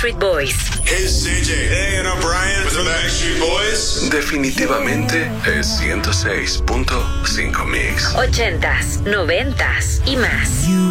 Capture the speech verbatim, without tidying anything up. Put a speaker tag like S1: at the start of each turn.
S1: Backstreet Boys.
S2: Hey, C J. Hey, and I'm Brian with the Backstreet Boys.
S3: Definitivamente es ciento seis punto cinco Mix.
S1: Ochentas, noventas y más.